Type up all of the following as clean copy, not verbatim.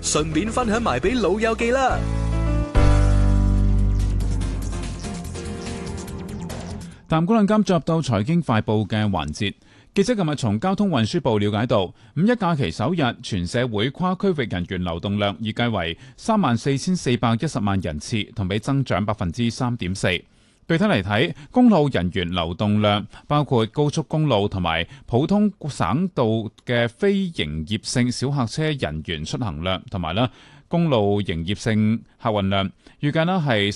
順便分享埋俾老友記啦。 談股論金進入到財經快報嘅環節。記者今日從交通運輸部了解到，五一假期首日全社會跨區域人員流動量預計為34,410萬人次，同比增長3.4%。具體嚟睇，公路人員流動量包括高速公路同埋普通省道嘅非營業性小客車人員出行量，同埋公路營業性客運量，預計係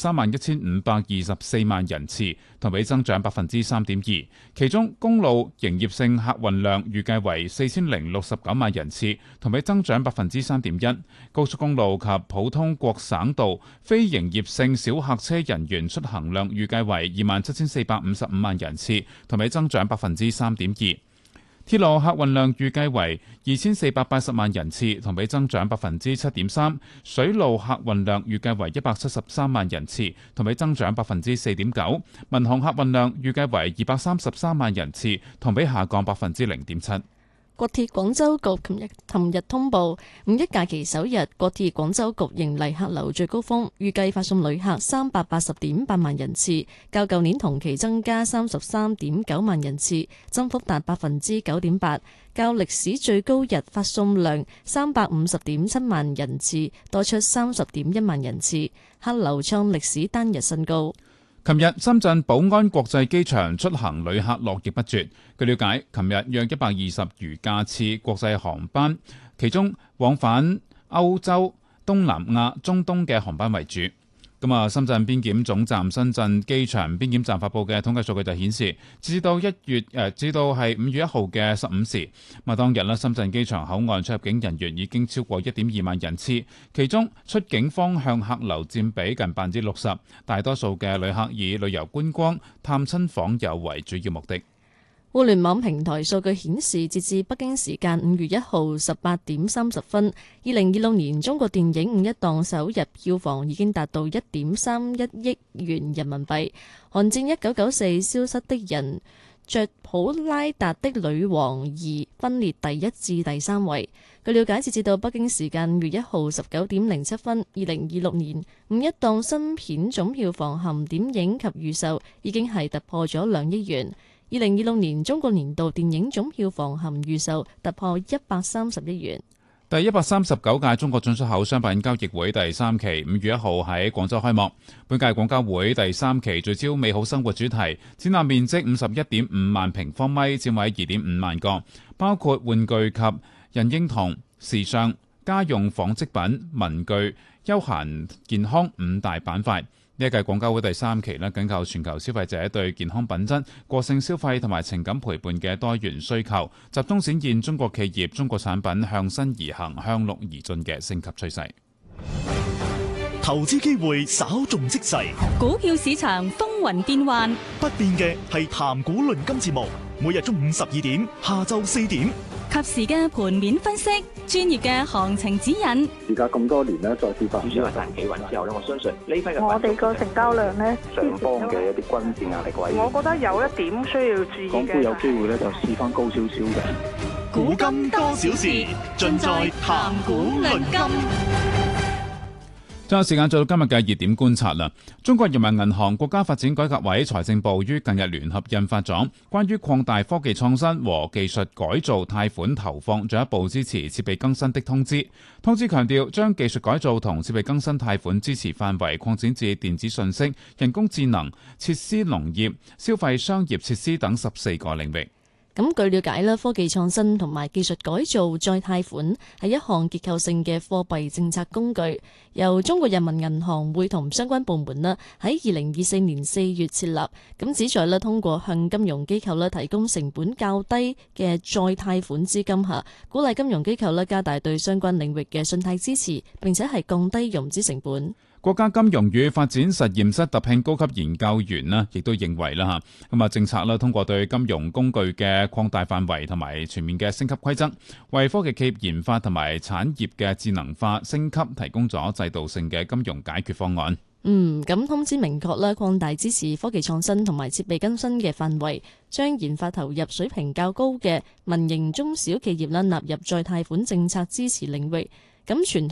31,524萬人次，同比增長3.2%。其中公路營業性客運量預計為4,069萬人次，同比增長3.1%。高速公路及普通國省道非營業性小客車人員出行量預計為27,455萬人次，同比增長3.2%。鐵路客運量預計為2,480萬人次，同比增長7.3%。水路客運量預計為173萬人次，同比增長4.9%。民航客運量預計為233萬人次，同比下降0.7%。 國鐵廣州局琴日通報，五一假期首日，國鐵廣州局迎嚟客流最高峰，預計發送旅客380.8萬人次，較舊年同期增加33.9萬人次，增幅達9.8%，較歷史最高日發送量350.7萬人次多出30.1萬人次，客流創歷史單日新高。 琴日深圳寶安國際機場出行旅客絡繹不絕。據了解，琴日約120餘架次國際航班，其中往返歐洲、東南亞、中東嘅航班為主。深圳邊檢總站深圳機場邊檢站發布嘅統計數據就顯示，至到5月1號嘅15時，當日深圳機場口岸出入境人員已經超過1.2萬人次，其中出境方向客流佔比近60%，大多數嘅旅客以旅遊觀光、探親訪友為主要目的。 互聯網平台數據顯示，截至北京時間5月1號18點30分，2026年中國電影五一檔首日票房已經達到1.31億元人民幣，寒戰1994消失的人、着普拉達的女王2分列第1至第3位。據了解，截至到北京時間5月1號19點07分，2026年五一檔新片總票房含點映及預售已經係突破咗2億元。2026年中國年度電影總票房含預售突破130億元。 第139屆中國進出口商品交易會第3期5月1號喺廣州開幕。本屆廣交會第3期聚焦美好生活主題，展覽面積51.5萬平方米，佔位2.5萬個，包括玩具及孕嬰童、時尚、家用紡織品、文具、休閒健康5大板塊。呢一屆廣交會第3期緊扣全球消費者對健康品質、個性消費同埋情感陪伴嘅多元需求，集中展現中國企業、中國產品向新而行、向綠而進嘅升級趨勢。 投資機會稍縱即逝， 股票市場風雲變幻， 不變嘅係談股論金節目，每日中午12點、下晝4點。 及時嘅盤面分析，專業嘅行情指引。 而家咁多年咧，再跌翻主要係大企穩之後咧，我相信呢批嘅我哋個成交量咧， 上方嘅一啲均線壓力位， 我覺得有一點需要注意嘅。 港股有機會咧就試翻高少少嘅。 古今多少事，盡在談股論金。 將時間做到今日嘅熱點觀察啦。中國人民銀行、國家發展改革委、財政部於近日聯合印發咗關於擴大科技創新和技術改造貸款投放，進一步支持設備更新的通知。通知強調，將技術改造同設備更新貸款支持範圍擴展至電子信息、人工智能、設施農業、消費商業設施等14個領域。 咁據了解啦，科技創新同埋技術改造再貸款係一項結構性嘅貨幣政策工具，由中國人民銀行會同相關部門啦喺2024年4月設立，咁旨在通過向金融機構提供成本較低嘅再貸款資金下，鼓勵金融機構加大對相關領域嘅信貸支持，並且係降低融資成本。 國家金融與發展實驗室特聘高級研究員亦都認為政策通過對金融工具嘅擴大範圍同埋全面嘅升級規則，為科技企業研發同埋產業嘅智能化升級提供咗制度性嘅金融解決方案。 咁通知明確擴大支持科技創新同埋設備更新嘅範圍，將研發投入水平較高嘅民營中小企業納入再貸款政策支持領域。咁傳統